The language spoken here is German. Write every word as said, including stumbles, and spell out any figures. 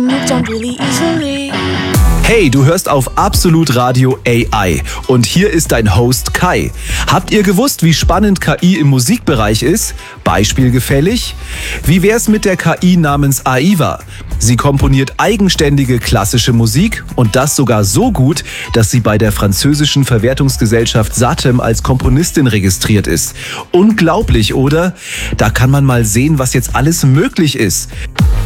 moved on really easily. Hey, du hörst auf Absolut Radio A I und hier ist dein Host Kai. Habt ihr gewusst, wie spannend K I im Musikbereich ist? Beispielgefällig? Wie wär's mit der K I namens Aiva? Sie komponiert eigenständige klassische Musik und das sogar so gut, dass sie bei der französischen Verwertungsgesellschaft Satem als Komponistin registriert ist. Unglaublich, oder? Da kann man mal sehen, was jetzt alles möglich ist.